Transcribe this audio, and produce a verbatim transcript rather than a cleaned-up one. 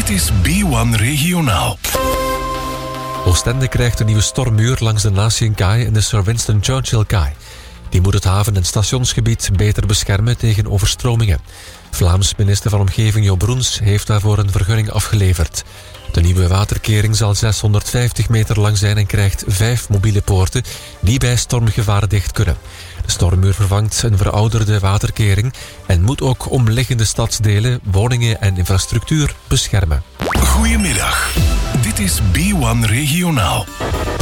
Dit is B één Regionaal. Oostende krijgt een nieuwe stormmuur langs de Nationkaai en de Sir Winston Churchill-kaai. Die moet het haven- en stationsgebied beter beschermen tegen overstromingen. Vlaams minister van Omgeving Jo Broens heeft daarvoor een vergunning afgeleverd. De nieuwe waterkering zal zeshonderdvijftig meter lang zijn en krijgt vijf mobiele poorten die bij stormgevaar dicht kunnen. De stormmuur vervangt een verouderde waterkering en moet ook omliggende stadsdelen, woningen en infrastructuur beschermen. Goedemiddag. Dit is B één Regionaal.